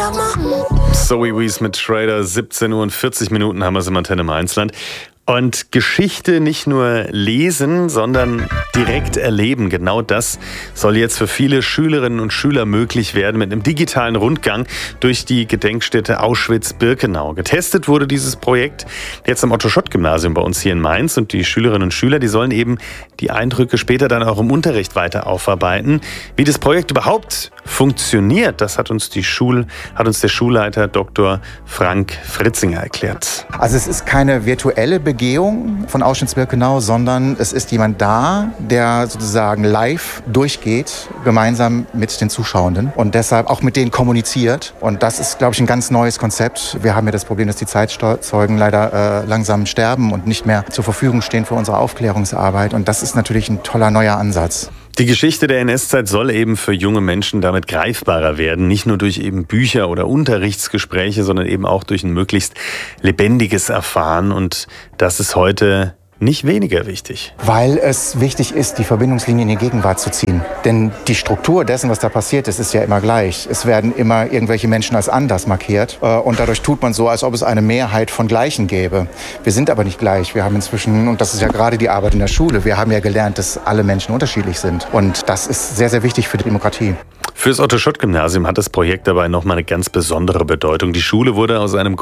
Zoe Wees mit Schrader, 17 Uhr und 40 Minuten haben wir es im Antenne Mainzland. Und Geschichte nicht nur lesen, sondern direkt erleben. Genau das soll jetzt für viele Schülerinnen und Schüler möglich werden mit einem digitalen Rundgang durch die Gedenkstätte Auschwitz-Birkenau. Getestet wurde dieses Projekt jetzt am Otto-Schott-Gymnasium bei uns hier in Mainz. Und die Schülerinnen und Schüler, die sollen eben die Eindrücke später dann auch im Unterricht weiter aufarbeiten. Wie das Projekt überhaupt funktioniert, das hat uns der Schulleiter Dr. Frank Fritzinger erklärt. Also es ist keine virtuelle Begehung von Auschwitz-Birkenau, sondern es ist jemand da, der sozusagen live durchgeht, gemeinsam mit den Zuschauenden und deshalb auch mit denen kommuniziert. Und das ist, glaube ich, ein ganz neues Konzept. Wir haben ja das Problem, dass die Zeitzeugen leider langsam sterben und nicht mehr zur Verfügung stehen für unsere Aufklärungsarbeit. Und das ist natürlich ein toller neuer Ansatz. Die Geschichte der NS-Zeit soll eben für junge Menschen damit greifbarer werden. Nicht nur durch eben Bücher oder Unterrichtsgespräche, sondern eben auch durch ein möglichst lebendiges Erfahren. Und das ist heute nicht weniger wichtig. Weil es wichtig ist, die Verbindungslinie in die Gegenwart zu ziehen. Denn die Struktur dessen, was da passiert ist, ist ja immer gleich. Es werden immer irgendwelche Menschen als anders markiert. Und dadurch tut man so, als ob es eine Mehrheit von Gleichen gäbe. Wir sind aber nicht gleich. Wir haben inzwischen, und das ist ja gerade die Arbeit in der Schule, wir haben ja gelernt, dass alle Menschen unterschiedlich sind. Und das ist sehr, sehr wichtig für die Demokratie. Für das Otto-Schott-Gymnasium hat das Projekt dabei nochmal eine ganz besondere Bedeutung. Die Schule wurde aus einem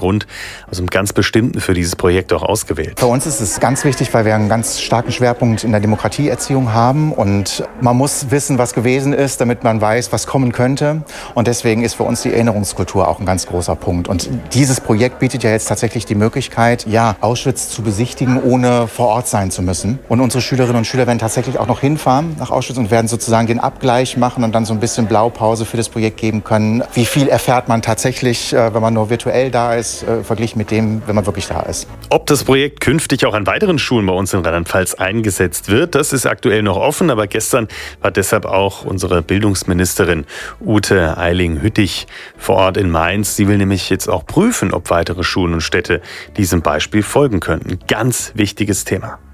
ganz bestimmten für dieses Projekt auch ausgewählt. Für uns ist es ganz wichtig, weil wir einen ganz starken Schwerpunkt in der Demokratieerziehung haben. Und man muss wissen, was gewesen ist, damit man weiß, was kommen könnte. Und deswegen ist für uns die Erinnerungskultur auch ein ganz großer Punkt. Und dieses Projekt bietet ja jetzt tatsächlich die Möglichkeit, Auschwitz zu besichtigen, ohne vor Ort sein zu müssen. Und unsere Schülerinnen und Schüler werden tatsächlich auch noch hinfahren nach Auschwitz und werden sozusagen den Abgleich machen und dann so ein bisschen Blaupause für das Projekt geben können. Wie viel erfährt man tatsächlich, wenn man nur virtuell da ist, verglichen mit dem, wenn man wirklich da ist. Ob das Projekt künftig auch an weiteren Schulen bei uns in Rheinland-Pfalz eingesetzt wird, das ist aktuell noch offen. Aber gestern war deshalb auch unsere Bildungsministerin Ute Eiling-Hüttich vor Ort in Mainz. Sie will nämlich jetzt auch prüfen, ob weitere Schulen und Städte diesem Beispiel folgen könnten. Ganz wichtiges Thema.